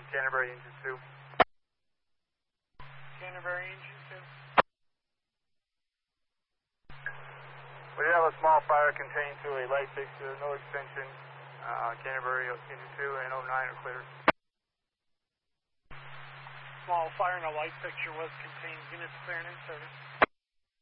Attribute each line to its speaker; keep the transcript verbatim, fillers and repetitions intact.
Speaker 1: Canterbury Engine two.
Speaker 2: Canterbury Engine two.
Speaker 1: We did have a small fire contained to a light fixture, no extension. Uh, Canterbury Engine two and oh nine are clear.
Speaker 2: Small fire and a light fixture was contained. Units clear and in service.